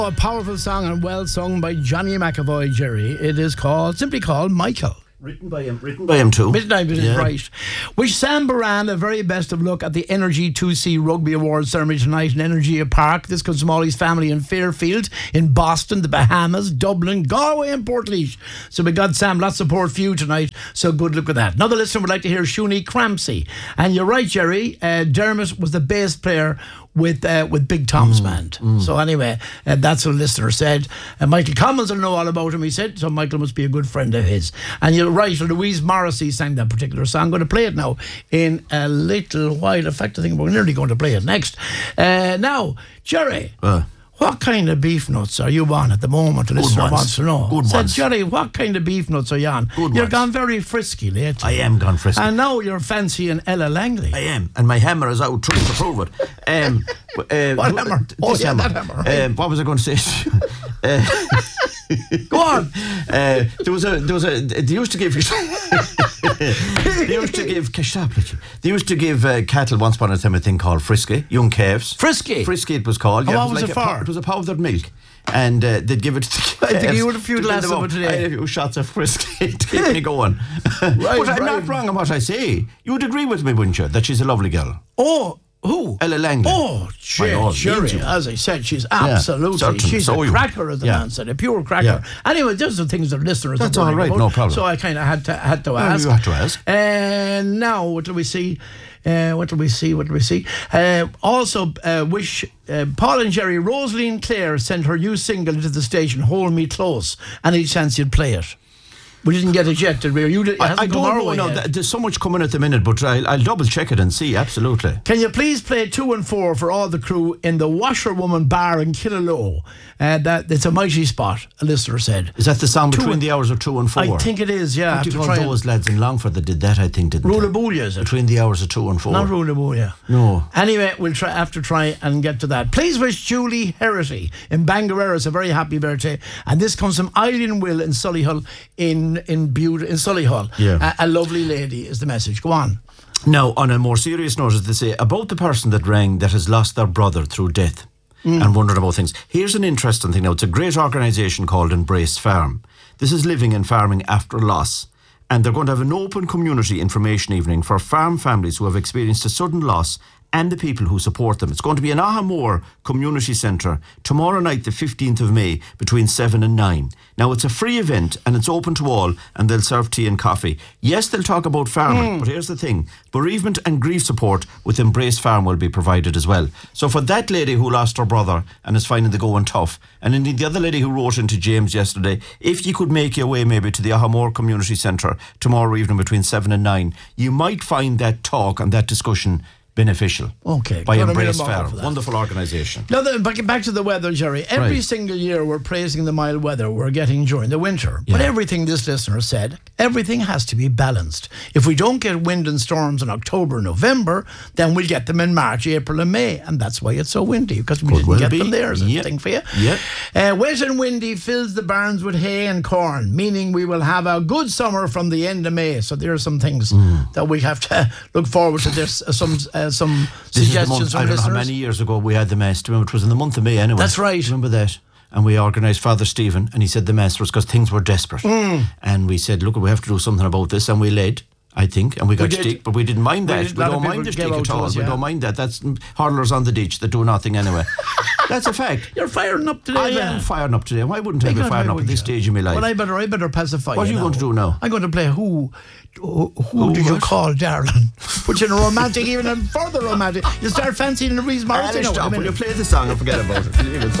A powerful song and well sung by Johnny McAvoy, Jerry. It is simply called Michael. Written by him too. Midnight is right. Wish Sam Baran the very best of luck at the Energy 2C Rugby Awards ceremony tonight in Energy Park. This comes from all his family in Fairfield, in Boston, the Bahamas, Dublin, Galway and Portlaoise. So we got Sam, lots of support for you tonight. So good luck with that. Another listener would like to hear Shuni Crampsey. And you're right, Jerry. Dermot was the bass player with Big Tom's band. So anyway, that's what the listener said. Michael Commons will know all about him, he said, so Michael must be a good friend of his. And you're right, Louise Morrissey sang that particular song. I'm going to play it now in a little while. In fact, I think we're nearly going to play it next. Now, Jerry, what kind of beef nuts are you on at the moment? The listener wants to know. Good ones. Jerry, what kind of beef nuts are you on? You're gone very frisky lately. I am gone frisky. And now you're fancying Ella Langley. I am. And my hammer is out trying to prove it. What hammer? That hammer. Right. What was I going to say? Go on. They used to give cattle once upon a time a thing called frisky, young calves. Frisky it was called. And what was it for? It was a powdered milk. And they'd give it to the calves. I think you had a few glasses of it today. I had a few shots of frisky to keep me going. But I'm not wrong in what I say. You would agree with me, wouldn't you, that she's a lovely girl? Oh, who? Ella Langley. Oh, Jerry, as I said, she's absolutely, she's a cracker, as the man said, a pure cracker. Yeah. Anyway, those are the things that listeners That's all right, no problem. So I kind of had to ask. You had to ask. And now, what do we see? Also, wish Paul and Jerry, Rosaline Clare sent her new single into the station, Hold Me Close. Any chance you'd play it? We didn't get it yet, did we? I don't know. There's so much coming at the minute, but I'll double check it and see, absolutely. Can you please play 2 and 4 for all the crew in the Washerwoman Bar in Killaloe? It's a mighty spot, a listener said. Is that the song between the hours of 2 and 4? I think it is, yeah. What do you call those lads in Longford that did that, I think, didn't they? Rulebulia, is it? Between the hours of 2 and 4. Not Rulebulia. No. Anyway, we'll have to try and get to that. Please wish Julie Herity in Bangareras a very happy birthday. And this comes from Eileen Will in Solihull in Solihull. Yeah. A lovely lady is the message. Go on. Now, on a more serious note, as they say, about the person that rang that has lost their brother through death and wondered about things. Here's an interesting thing now. It's a great organisation called Embrace Farm. This is living and farming after loss. And they're going to have an open community information evening for farm families who have experienced a sudden loss and the people who support them. It's going to be in Ahamore Community Centre tomorrow night, the 15th of May, between 7 and 9. Now, it's a free event and it's open to all, and they'll serve tea and coffee. Yes, they'll talk about farming, but here's the thing. Bereavement and grief support with Embrace Farm will be provided as well. So for that lady who lost her brother and is finding the going tough, and indeed the other lady who wrote into James yesterday, if you could make your way maybe to the Ahamore Community Centre tomorrow evening between 7 and 9, you might find that talk and that discussion beneficial. Okay. By Embrace Farm. Wonderful organisation. Now, back to the weather, Jerry. Every single year we're praising the mild weather we're getting during the winter. Yeah. But everything this listener said, everything has to be balanced. If we don't get wind and storms in October, November, then we'll get them in March, April and May. And that's why it's so windy, because we didn't get them there. Is a thing for you. Yeah. Wet and windy fills the barns with hay and corn, meaning we will have a good summer from the end of May. So there are some things that we have to look forward to. There's some suggestions from I don't know how listeners. many years ago we had the Mass. Remember, it was in the month of May anyway. That's right. Remember that? And we organised Father Stephen, and he said the Mass was because things were desperate. And we said, look, we have to do something about this, and we led, I think, and we got stick, but we didn't mind that. We don't mind the stick at all. We don't mind that. That's hurlers on the ditch that do nothing anyway. That's a fact. You're firing up today. I am firing up today. Why wouldn't I be firing up at this stage of my life? Well, I better pacify you. What are you going to do now? I'm going to play Who did you call, darling? Put you in a romantic, even a further romantic. You start fancying Louise Morrissey. Stop. Will you play the song and forget about it?